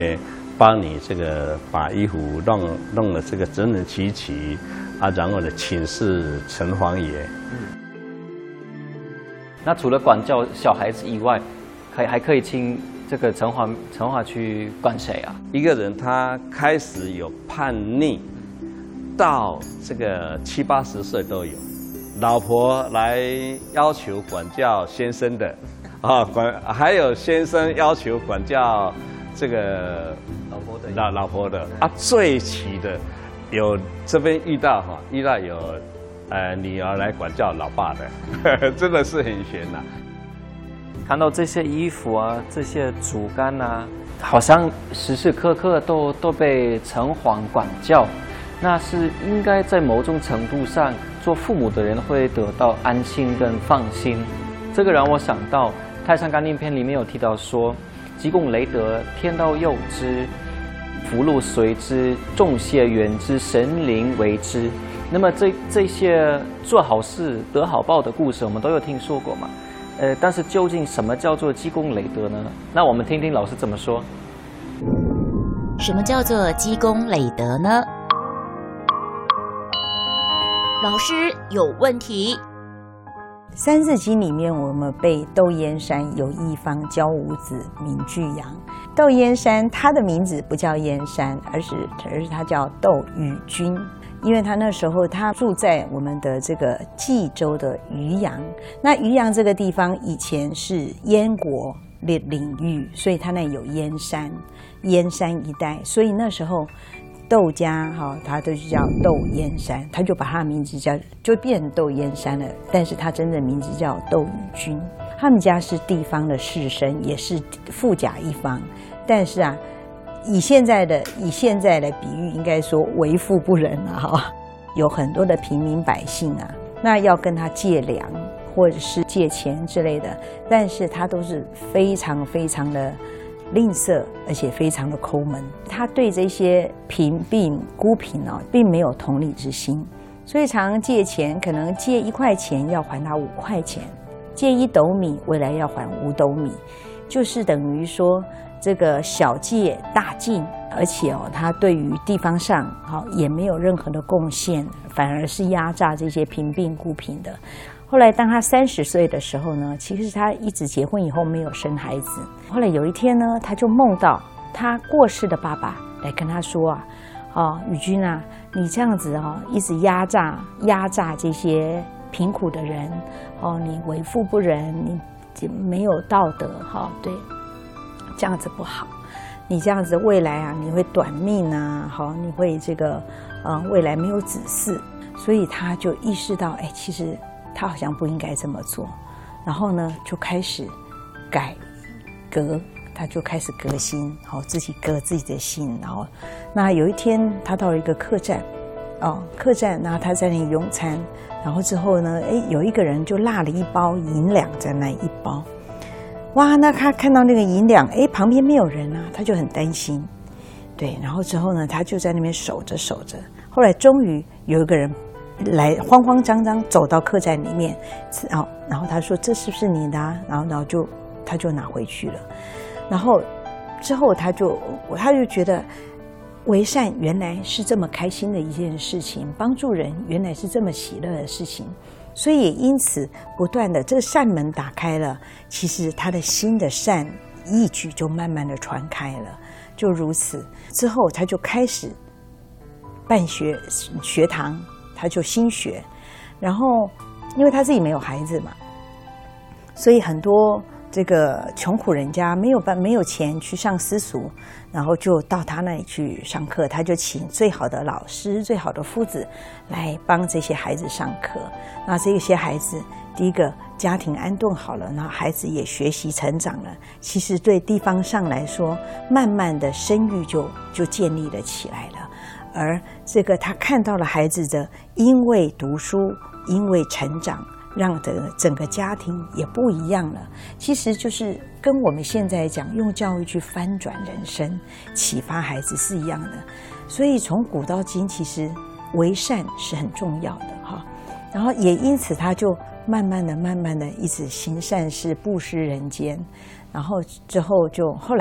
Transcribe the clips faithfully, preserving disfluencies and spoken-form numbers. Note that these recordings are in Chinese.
帮你这个把衣服弄弄得这个整整齐齐啊，然后呢请示城隍爷。嗯。 那除了管教小孩子以外，还还可以请这个城隍城隍去管谁啊？ 一个人他开始有叛逆，到这个七八十岁都有，老婆来要求管教先生的，啊管还有先生要求管教这个老婆的老老婆的啊，最齐的有这边遇到哈，遇到有呃女儿来管教老爸的，真的是很悬呐。 看到这些衣服啊，这些竹竿啊，好像时时刻刻都都被城隍管教，那是应该在某种程度上，做父母的人会得到安心跟放心。这个让我想到《太上感应篇》里面有提到说，积功累德，天道佑之，福禄随之，众谢缘之，神灵为之。那么这这些做好事得好报的故事，我们都有听说过嘛？呃，但是究竟什么叫做积功累德呢？那我们听听老师怎么说。 什么叫做积功累德呢？老师有问题。 《三字经》里面，我们背窦燕山有一方，教五子，名俱扬。窦燕山他的名字不叫燕山，而是而是他叫窦禹君。因为他那时候他住在我们的这个冀州的渔阳，那渔阳这个地方以前是燕国的领域，所以他那有燕山，燕山一带，所以那时候窦家哈，他都叫窦燕山，他就把他的名字叫就变成窦燕山了，但是他真正名字叫窦禹君。他们家是地方的士绅，也是富甲一方，但是啊。以现在的以现在的比喻，应该说为富不仁啊！哈，有很多的平民百姓啊，那要跟他借粮或者是借钱之类的，但是他都是非常非常的吝啬，而且非常的抠门。他对这些贫病孤贫啊，并没有同理之心，所以常常借钱，可能借一块钱要还他五块钱，借一斗米，未来要还五斗米，就是等于说。这个小借大进，而且哦，他对于地方上好也没有任何的贡献，反而是压榨这些贫病孤贫的。后来当他三十岁的时候呢，其实他一直结婚以后没有生孩子。后来有一天呢，他就梦到他过世的爸爸来跟他说啊，哦，禹君啊，你这样子哦，一直压榨压榨这些贫苦的人，哦，你为富不仁，你没有道德，哈、哦，对。这样子不好，你这样子未来啊，你会短命啊，好，你会这个，呃，未来没有子嗣，所以他就意识到，哎，其实他好像不应该这么做，然后呢，就开始改革，他就开始革新，好，自己革自己的心，然后，那有一天他到了一个客栈，哦，客栈，然后他在那里用餐，然后之后呢，哎，有一个人就落了一包银两在那一包。哇，那他看到那个银两，哎，旁边没有人啊，他就很担心，对，然后之后呢，他就在那边守着守着，后来终于有一个人来，慌慌张张走到客栈里面，然后然后他说这是不是你的啊？然后然后就他就拿回去了，然后之后他就他就觉得为善原来是这么开心的一件事情，帮助人原来是这么喜乐的事情。所以也因此不断的这个善门打开了，其实他的心的善义举就慢慢的传开了，就如此之后他就开始办学学堂，他就新学，然后因为他自己没有孩子嘛，所以很多这个穷苦人家没有办没有钱去上私塾，然后就到他那里去上课，他就请最好的老师最好的夫子来帮这些孩子上课。那这些孩子第一个家庭安顿好了，然后孩子也学习成长了，其实对地方上来说慢慢的声誉就就建立了起来了。而这个他看到了孩子的因为读书因为成长，让的整个家庭也不一样了，其实就是跟我们现在讲用教育去翻转人生启发孩子是一样的。所以从古到今其实为善是很重要的哈，然后也因此他就慢慢的慢慢的一直行善事布施人间，然后之后就后来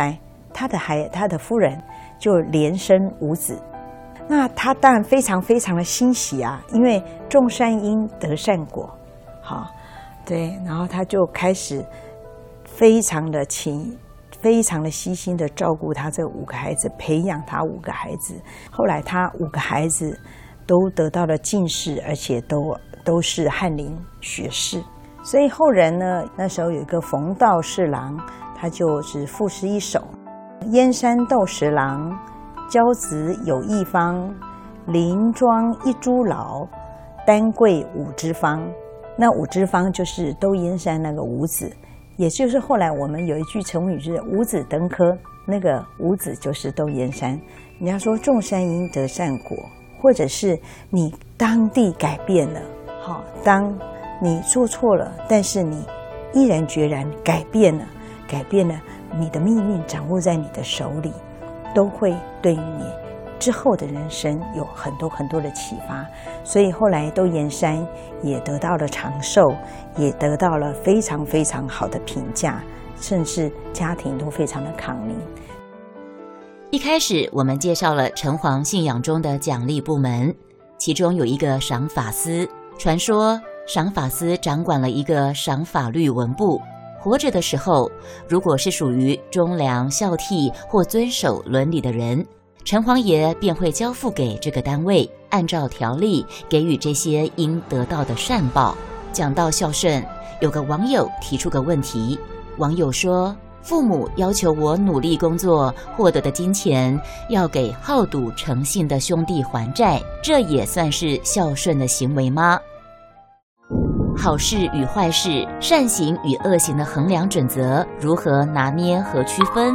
他的孩他的夫人就连生五子。那他当然非常非常的欣喜啊，因为种善因得善果，好，对，然后他就开始非常的勤，非常的悉心的照顾他这五个孩子，培养他五个孩子。后来他五个孩子都得到了进士，而且都都是翰林学士。所以后人呢，那时候有一个冯道侍郎，他就是赋诗一首：燕山斗十郎，骄子有一方，林庄一株老，丹桂五枝方。那五枝方就是窦燕山那个五子，也就是后来我们有一句成语是五子登科，那个五子就是窦燕山。人家说种善因得善果，或者是你当地改变了，好，当你做错了，但是你毅然决然改变了，改变了，你的命运掌握在你的手里，都会对于你之后的人生有很多很多的启发。所以后来窦燕山也得到了长寿，也得到了非常非常好的评价，甚至家庭都非常的康宁。 一开始我们介绍了城隍信仰中的奖励部门，其中有一个赏法司。传说赏法司掌管了一个赏法律文部，活着的时候，如果是属于忠良孝悌或遵守伦理的人，城隍爷便会交付给这个单位，按照条例给予这些应得到的善报。讲到孝顺，有个网友提出个问题，网友说，父母要求我努力工作获得的金钱要给好赌成性的兄弟还债，这也算是孝顺的行为吗？好事与坏事，善行与恶行的衡量准则如何拿捏和区分？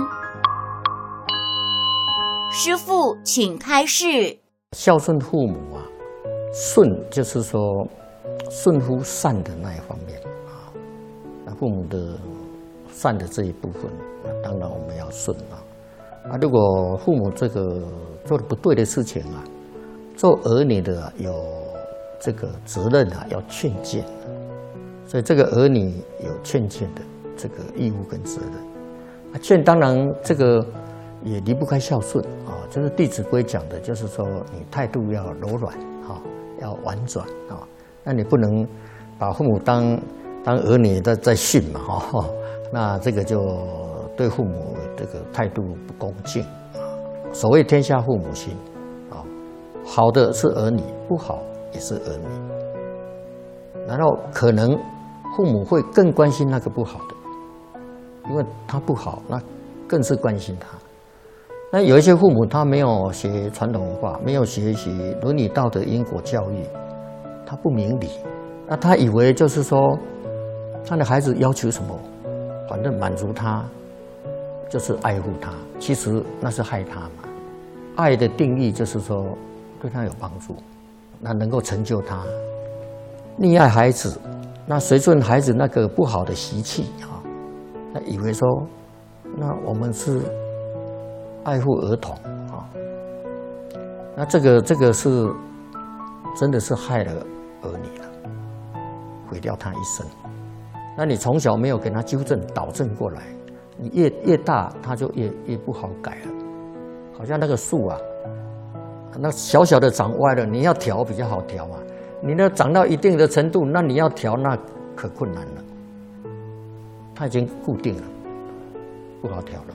师父，请开示。 孝顺父母啊，顺就是说顺乎善的那一方面啊，那父母的善的这一部分，那当然我们要顺啊。啊，如果父母这个做的不对的事情啊，做儿女的、啊、有这个责任啊，要劝谏。所以这个儿女有劝谏的这个义务跟责任。啊，劝当然这个也离不开孝顺啊，就是《弟子规》讲的，就是说你态度要柔软啊，要婉转啊。那你不能把父母当当儿女在在训嘛哈，那这个就对父母这个态度不恭敬啊。所谓天下父母心啊，好的是儿女，不好也是儿女。然后可能父母会更关心那个不好的，因为他不好，那更是关心他。那有一些父母他没有学传统文化，没有学习伦理道德因果教育，他不明理，那他以为就是说他的孩子要求什么，反正满足他就是爱护他，其实那是害他嘛。爱的定义就是说对他有帮助，那能够成就他。溺爱孩子，那随顺孩子那个不好的习气啊，那以为说那我们是爱护儿童啊，那这个这个是真的是害了儿女了，毁掉他一生。那你从小没有给他纠正导正过来，你越越大他就越越不好改了。好像那个树啊，那小小的长歪了，你要调比较好调嘛。你那长到一定的程度，那你要调那可困难了。它已经固定了，不好调了。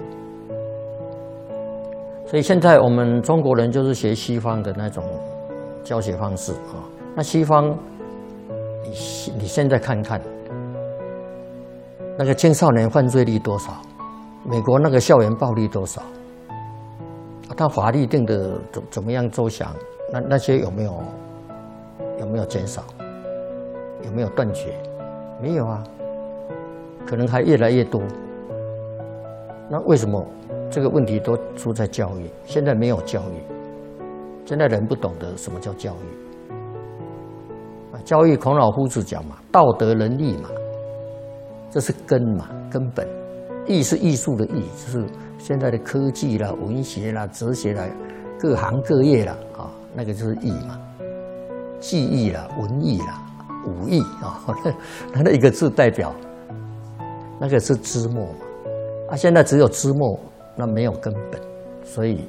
所以现在我们中国人就是学西方的那种教学方式啊。那西方，你你现在看看，那个青少年犯罪率多少？美国那个校园暴力多少？他法律定的怎怎么样周详？那那些有没有？有没有减少？有没有断绝？没有啊，可能还越来越多。那为什么这个问题都出在教育？现在没有教育，现在人不懂得什么叫教育。啊，教育孔老夫子讲嘛，道德仁义嘛，这是根嘛，根本。艺是艺术的艺，就是现在的科技啦、文学啦、哲学啦，各行各业啦，啊，那个就是艺嘛。技艺啦、文艺啦、武艺啊，它的一个字代表，那个是知墨嘛。啊，现在只有知墨那没有根本，所以